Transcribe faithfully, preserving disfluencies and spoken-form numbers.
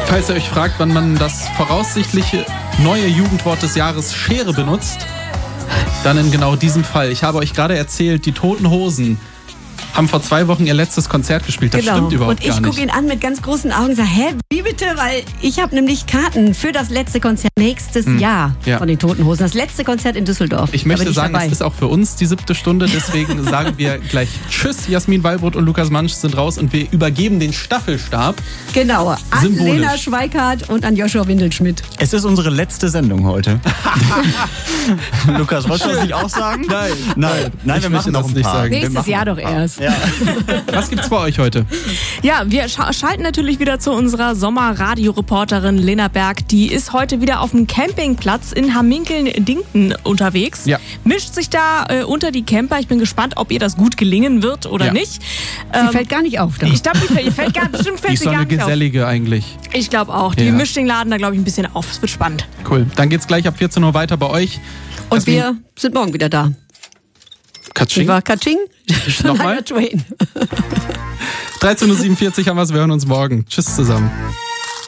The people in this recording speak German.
Falls ihr euch fragt, wann man das voraussichtliche neue Jugendwort des Jahres Schere benutzt, dann in genau diesem Fall. Ich habe euch gerade erzählt, die Toten Hosen haben vor zwei Wochen ihr letztes Konzert gespielt. Das genau. stimmt überhaupt gar nicht. Und ich gucke ihn an mit ganz großen Augen und sage, hä, wie bitte? Weil ich habe nämlich Karten für das letzte Konzert nächstes hm. Jahr ja. von den Toten Hosen. Das letzte Konzert in Düsseldorf. Ich möchte ich sagen, dabei. Es ist auch für uns die siebte Stunde. Deswegen sagen wir gleich Tschüss. Jasmin Wallbrot und Lukas Mansch sind raus und wir übergeben den Staffelstab. Genau, an symbolisch. Lena Schweikart und an Joshua Windelschmidt. Es ist unsere letzte Sendung heute. Lukas, wolltest du das nicht auch sagen? Nein, nein, nein, wir machen noch ein nicht paar. Sagen. Nächstes Jahr doch erst. Ja. Was gibt's bei euch heute? Ja, wir sch- schalten natürlich wieder zu unserer Sommerradioreporterin Lena Berg. Die ist heute wieder auf dem Campingplatz in Hamminkeln-Dinkten unterwegs. Ja. Mischt sich da äh, unter die Camper. Ich bin gespannt, ob ihr das gut gelingen wird oder ja. nicht. Sie ähm, fällt gar nicht auf. Da. Ich glaube, die fällt, fällt gar, bestimmt fällt die ist sie so gar eine nicht gesellige auf. eigentlich. Ich glaube auch. Die ja. mischt den Laden da, glaube ich, ein bisschen auf. Es wird spannend. Cool. Dann geht's gleich ab vierzehn Uhr weiter bei euch. Und Jasmin. wir sind morgen wieder da. Katsching. Wie war Katsching? Nochmal? dreizehn Uhr siebenundvierzig haben wir es. Wir hören uns morgen. Tschüss zusammen.